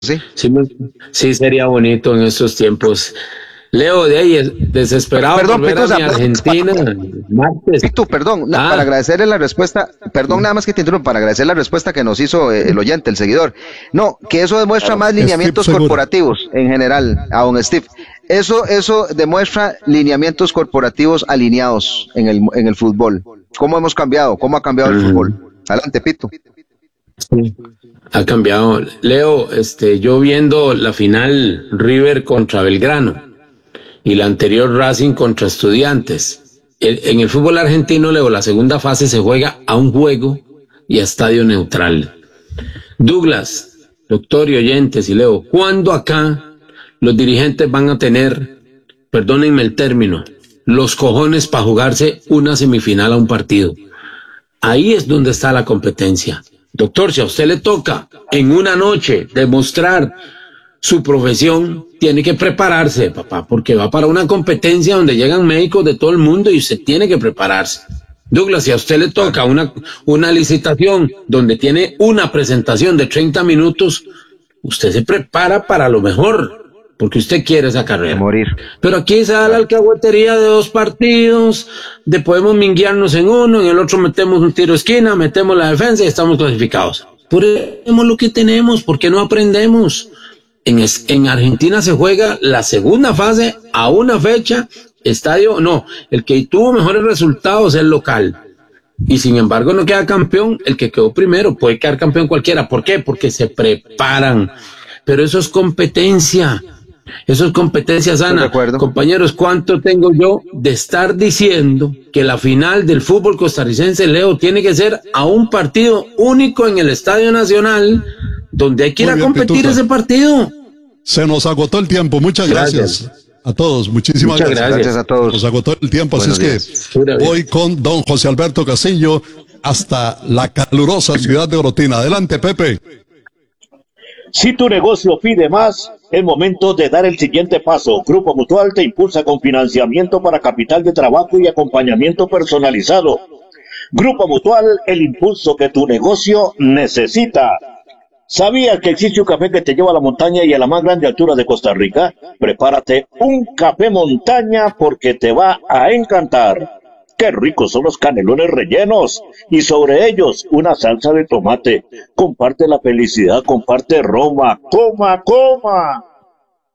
¿sí? Sí, sí, sería bonito en estos tiempos. Leo, de ahí, desesperado por Perdón, ver a Petusa, mi Argentina martes. Pitu, perdón, para Ah, agradecerle la respuesta, perdón nada más que te interrumpa, para agradecer la respuesta que nos hizo el oyente, el seguidor. No, que eso demuestra Claro. más Steve lineamientos Segura. corporativos en general, a don Steve. Eso demuestra lineamientos corporativos alineados en el fútbol. ¿Cómo hemos cambiado? ¿Cómo ha cambiado el fútbol? ujú, Adelante, Pitu. sí, ha cambiado. Leo, yo viendo la final River contra Belgrano y la anterior Racing contra Estudiantes. En el fútbol argentino, Leo, la segunda fase se juega a un juego y a estadio neutral. Douglas, doctor y oyentes, y Leo, ¿cuándo acá los dirigentes van a tener, perdónenme el término, los cojones para jugarse una semifinal a un partido? Ahí es donde está la competencia. Doctor, si a usted le toca en una noche demostrar su profesión, tiene que prepararse, papá, porque va para una competencia donde llegan médicos de todo el mundo y usted tiene que prepararse. Douglas, si a usted le toca una licitación donde tiene una presentación de 30 minutos, usted se prepara para lo mejor, porque usted quiere esa A carrera. morir. Pero aquí se da la alcahuetería de 2 partidos, de podemos minguearnos en uno, en el otro metemos un tiro de esquina, metemos la defensa y estamos clasificados. Por eso tenemos lo que tenemos, ¿por qué no aprendemos? En Argentina se juega la segunda fase a una fecha, el que tuvo mejores resultados es el local. Y sin embargo no queda campeón el que quedó primero, puede quedar campeón cualquiera. ¿Por qué? Porque se preparan. Pero eso es competencia Estoy de sana. acuerdo. Compañeros, ¿cuánto tengo yo de estar diciendo que la final del fútbol costarricense, Leo, tiene que ser a un partido único en el Estadio Nacional, donde hay que ir Muy a bien, competir Pituca. ese partido? Se nos agotó el tiempo. Muchas gracias a todos. Muchísimas Muchas gracias. Gracias a Se nos todos. agotó el tiempo, así es Buenos que días. Pura vida. voy con don José Alberto Castillo hasta la calurosa ciudad de Orotina. Adelante, Pepe. Si tu negocio pide más, es momento de dar el siguiente paso. Grupo Mutual te impulsa con financiamiento para capital de trabajo y acompañamiento personalizado. Grupo Mutual, el impulso que tu negocio necesita. ¿Sabías que existe un café que te lleva a la montaña y a la más grande altura de Costa Rica? Prepárate un café montaña porque te va a encantar. ¡Qué ricos son los canelones rellenos! Y sobre ellos, una salsa de tomate. Comparte la felicidad, comparte Roma. ¡Coma, coma!